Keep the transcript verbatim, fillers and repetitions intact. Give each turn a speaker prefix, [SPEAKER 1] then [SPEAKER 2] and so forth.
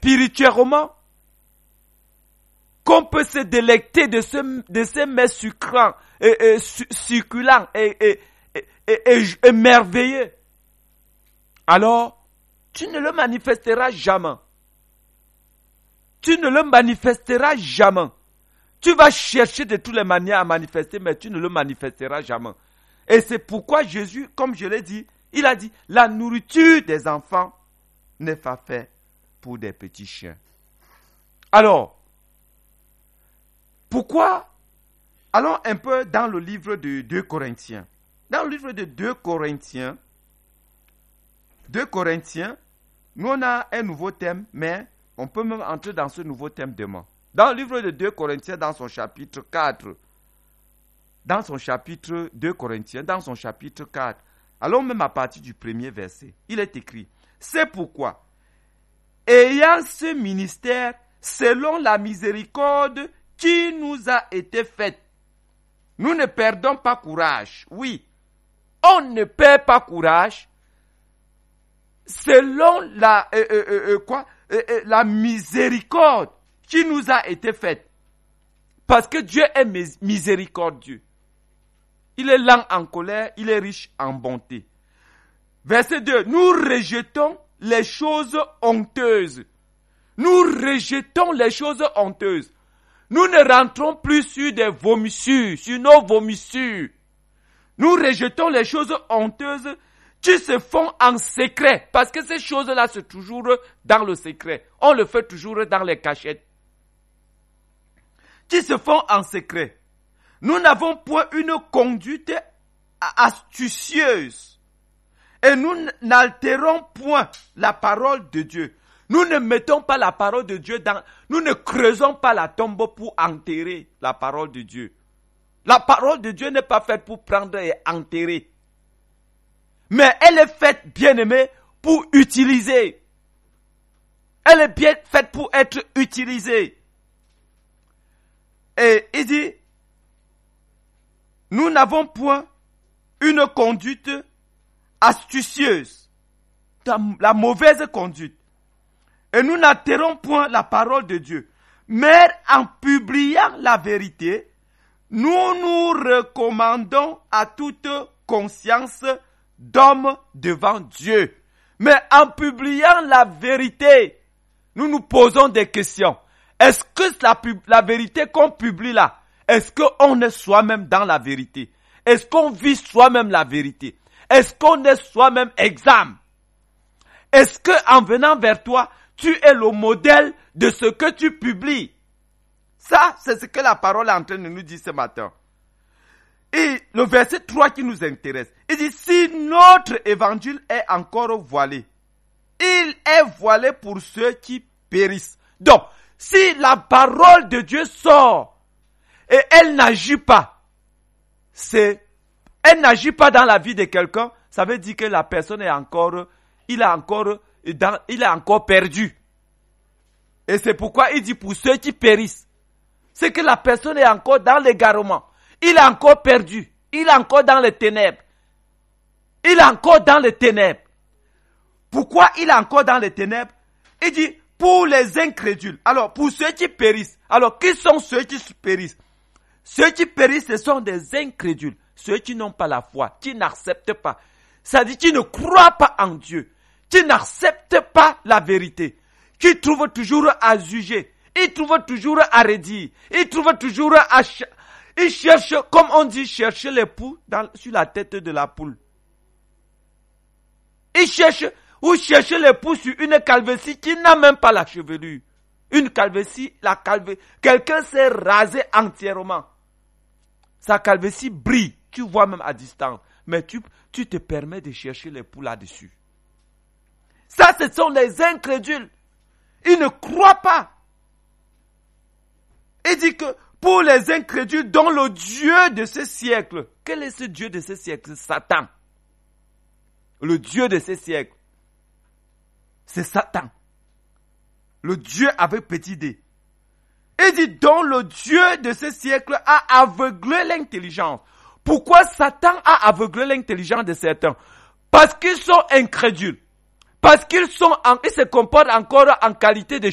[SPEAKER 1] spirituellement, qu'on peut se délecter de, ce, de ces mets sucrants et, et su, succulents et, et, et, et, et, et merveilleux, alors tu ne le manifesteras jamais. Tu ne le manifesteras jamais. Tu vas chercher de toutes les manières à manifester, mais tu ne le manifesteras jamais. Et c'est pourquoi Jésus, comme je l'ai dit, il a dit, la nourriture des enfants n'est pas faite pour des petits chiens. Alors, pourquoi? Allons un peu dans le livre de deux Corinthiens. Dans le livre de deux Corinthiens, deux Corinthiens, nous on a un nouveau thème, mais on peut même entrer dans ce nouveau thème demain. Dans le livre de deux Corinthiens, dans son chapitre quatre, dans son chapitre deux Corinthiens, dans son chapitre quatre, allons même à partir du premier verset, il est écrit, c'est pourquoi, ayant ce ministère, selon la miséricorde qui nous a été faite, nous ne perdons pas courage. Oui, on ne perd pas courage selon la, euh, euh, euh, quoi, euh, euh, la miséricorde qui nous a été faite. Parce que Dieu est miséricordieux. Il est lent en colère, il est riche en bonté. Verset deux. Nous rejetons les choses honteuses. Nous rejetons les choses honteuses. Nous ne rentrons plus sur des vomissures, sur nos vomissures. Nous rejetons les choses honteuses qui se font en secret. Parce que ces choses-là, c'est toujours dans le secret. On le fait toujours dans les cachettes. Qui se font en secret. Nous n'avons point une conduite astucieuse. Et nous n'altérons point la parole de Dieu. Nous ne mettons pas la parole de Dieu dans... Nous ne creusons pas la tombe pour enterrer la parole de Dieu. La parole de Dieu n'est pas faite pour prendre et enterrer. Mais elle est faite, bien-aimée, pour utiliser. Elle est bien faite pour être utilisée. Et il dit, nous n'avons point une conduite astucieuse, la mauvaise conduite. Et nous n'altérons point la parole de Dieu. Mais en publiant la vérité, nous nous recommandons à toute conscience d'homme devant Dieu. Mais en publiant la vérité, nous nous posons des questions. Est-ce que la, la vérité qu'on publie là, est-ce qu'on est soi-même dans la vérité? Est-ce qu'on vit soi-même la vérité? Est-ce qu'on est soi-même exempt? Est-ce que en venant vers toi, tu es le modèle de ce que tu publies? Ça, c'est ce que la parole est en train de nous dire ce matin. Et le verset trois qui nous intéresse, il dit, si notre évangile est encore voilé, il est voilé pour ceux qui périssent. Donc, si la parole de Dieu sort et elle n'agit pas, c'est, elle n'agit pas dans la vie de quelqu'un, ça veut dire que la personne est encore, il a encore, dans, il est encore perdu. Et c'est pourquoi il dit pour ceux qui périssent, c'est que la personne est encore dans l'égarement. Il est encore perdu. Il est encore dans les ténèbres. Il est encore dans les ténèbres. Pourquoi il est encore dans les ténèbres? Il dit, pour les incrédules. Alors, pour ceux qui périssent. Alors, qui sont ceux qui périssent? Ceux qui périssent, ce sont des incrédules. Ceux qui n'ont pas la foi, qui n'acceptent pas. Ça dit, qui ne croient pas en Dieu. Qui n'acceptent pas la vérité. Qui trouvent toujours à juger. Ils trouvent toujours à redire. Ils trouvent toujours à... Ch- Ils cherchent, comme on dit, chercher les poux dans, sur la tête de la poule. Ils cherchent, ou chercher les poux sur une calvitie qui n'a même pas la chevelure. Une calvitie, la calvitie, quelqu'un s'est rasé entièrement. Sa calvitie brille, tu vois même à distance. Mais tu, tu te permets de chercher les poux là-dessus. Ça, ce sont les incrédules. Ils ne croient pas. Il dit que pour les incrédules dont le Dieu de ce siècle, quel est ce Dieu de ce siècle? Satan. Le Dieu de ce siècle, c'est Satan. Le Dieu avec petit d. Il dit dont le Dieu de ce siècle a aveuglé l'intelligence. Pourquoi Satan a aveuglé l'intelligence de certains? Parce qu'ils sont incrédules. Parce qu'ils sont en, ils se comportent encore en qualité de